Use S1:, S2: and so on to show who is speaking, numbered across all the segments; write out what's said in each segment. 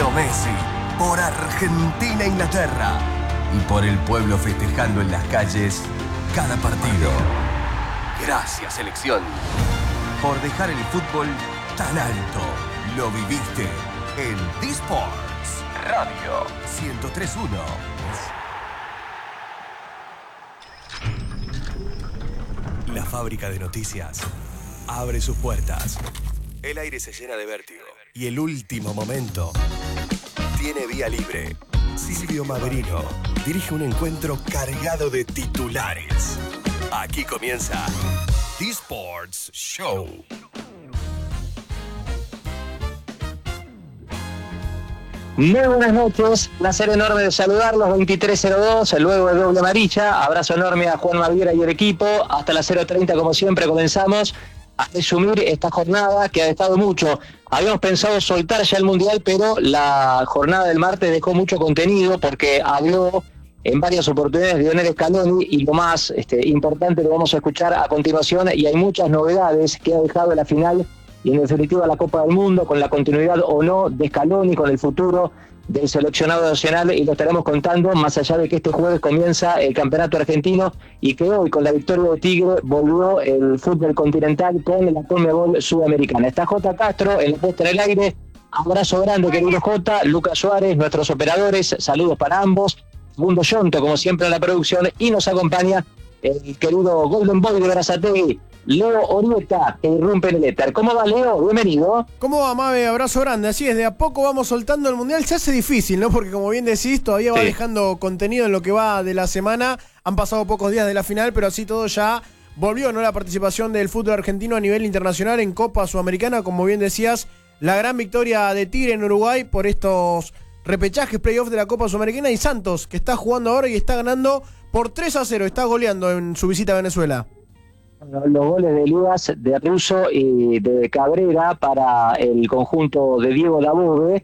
S1: Leo Messi, por Argentina-Inglaterra y por el pueblo festejando en las calles cada partido. Gracias, selección, por dejar el fútbol tan alto. Lo viviste en D-Sports Radio 103.1. La fábrica de noticias abre sus puertas. El aire se llena de vértigo. Y el último momento tiene vía libre. Silvio Maverino dirige un encuentro cargado de titulares. Aquí comienza D-Sports Show.
S2: Muy buenas noches, placer enorme de saludarlos, 23:02, luego de doble amarilla, abrazo enorme a Juan Maviera y el equipo, hasta las 0:30 como siempre comenzamos a resumir esta jornada que ha dejado mucho. Habíamos pensado soltar ya el Mundial, pero la jornada del martes dejó mucho contenido porque habló en varias oportunidades Lionel Scaloni y lo más importante lo vamos a escuchar a continuación, y hay muchas novedades que ha dejado la final y en definitiva la Copa del Mundo, con la continuidad o no de Scaloni, con el futuro del seleccionado nacional, y lo estaremos contando más allá de que este jueves comienza el campeonato argentino y que hoy con la victoria de Tigre volvió el fútbol continental con la Conmebol Sudamericana. Está J. Castro en la puesta en el aire. Abrazo grande, querido J. Lucas Suárez, nuestros operadores, saludos para ambos. Segundo Yonto, como siempre en la producción, y nos acompaña el querido Golden Boy de Berazategui, Leo Orieta, que irrumpe en el éter. ¿Cómo va, Leo? Bienvenido.
S3: ¿Cómo va, Mave? Abrazo grande. Así es, de a poco vamos soltando el Mundial. Se hace difícil, ¿no? Porque como bien decís, todavía va dejando contenido en lo que va de la semana. Han pasado pocos días de la final, pero así todo ya volvió, ¿no? La participación del fútbol argentino a nivel internacional en Copa Sudamericana. Como bien decías, la gran victoria de Tigre en Uruguay por estos repechajes, playoffs de la Copa Sudamericana, y Santos, que está jugando ahora y está ganando por 3-0, está goleando en su visita a Venezuela.
S2: Los goles de Elías, de Russo y de Cabrera para el conjunto de Diego Dabove,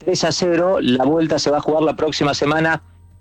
S2: 3-0. La vuelta se va a jugar la próxima semana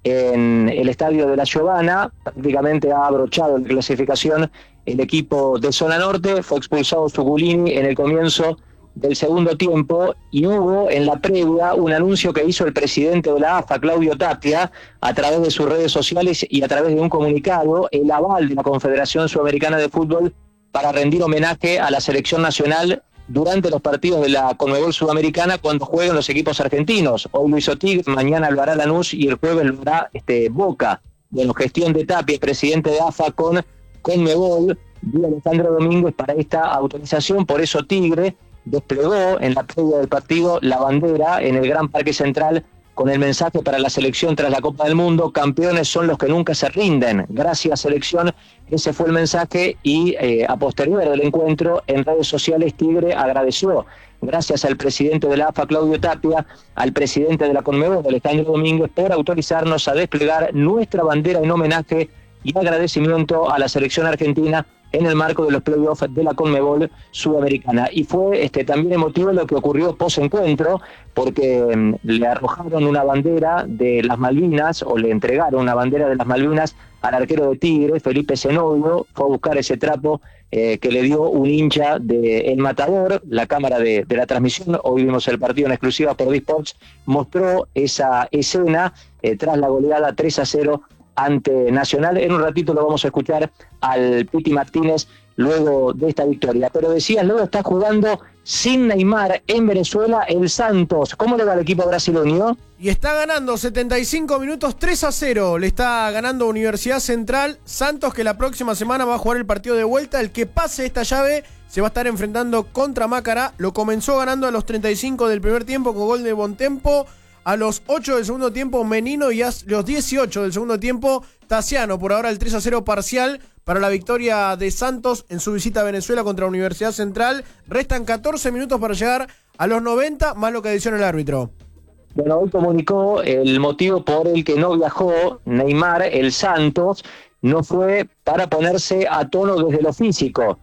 S2: en el estadio de La Giovana. Prácticamente ha abrochado la clasificación el equipo de Zona Norte. Fue expulsado Zuculini en el comienzo del segundo tiempo, y hubo en la previa un anuncio que hizo el presidente de la AFA, Claudio Tapia, a través de sus redes sociales y a través de un comunicado, el aval de la Confederación Sudamericana de Fútbol para rendir homenaje a la selección nacional durante los partidos de la Conmebol Sudamericana cuando jueguen los equipos argentinos. Hoy lo hizo Tigre, mañana lo hará Lanús y el jueves lo hará Boca. Bueno, gestión de Tapia, presidente de AFA con Conmebol, dio Alejandro Domínguez para esta autorización. Por eso Tigre desplegó en la previa del partido la bandera en el Gran Parque Central con el mensaje para la selección tras la Copa del Mundo: campeones son los que nunca se rinden. Gracias, selección. Ese fue el mensaje, y a posterior del encuentro en redes sociales Tigre agradeció, gracias al presidente de la AFA, Claudio Tapia, al presidente de la Conmebol, Alejandro Domínguez, por autorizarnos a desplegar nuestra bandera en homenaje y agradecimiento a la selección argentina en el marco de los playoffs de la Conmebol Sudamericana. Y fue también emotivo lo que ocurrió post-encuentro, porque le arrojaron una bandera de las Malvinas, o le entregaron una bandera de las Malvinas al arquero de Tigre, Felipe Zenobio. Fue a buscar ese trapo que le dio un hincha de El Matador. La cámara de la transmisión, hoy vimos el partido en exclusiva por D-Sports, mostró esa escena tras la goleada 3-0 ante Nacional. En un ratito lo vamos a escuchar al Piti Martínez luego de esta victoria. Pero decías, luego está jugando sin Neymar en Venezuela el Santos. ¿Cómo le va al equipo brasileño?
S3: Y está ganando 75 minutos, 3-0. Le está ganando Universidad Central. Santos, que la próxima semana va a jugar el partido de vuelta. El que pase esta llave se va a estar enfrentando contra Macará. Lo comenzó ganando a los 35 del primer tiempo con gol de Bontempo. A los 8 del segundo tiempo, Menino, y a los 18 del segundo tiempo, Tassiano. Por ahora el 3-0 parcial para la victoria de Santos en su visita a Venezuela contra Universidad Central. Restan 14 minutos para llegar a los 90, más lo que adiciona el árbitro.
S2: Bueno, hoy comunicó el motivo por el que no viajó Neymar. El Santos no fue para ponerse a tono desde lo físico.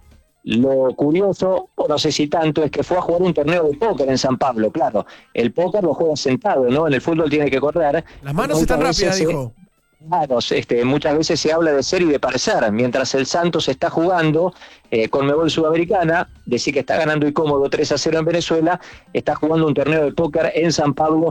S2: Lo curioso, o no sé si tanto, es que fue a jugar un torneo de póker en San Pablo. Claro, el póker lo juega sentado, ¿no? En el fútbol tiene que correr.
S3: Las manos están rápidas, dijo.
S2: Claro, muchas veces se habla de ser y de parecer. Mientras el Santos está jugando Conmebol Sudamericana, decir que está ganando y cómodo 3-0 en Venezuela, está jugando un torneo de póker en San Pablo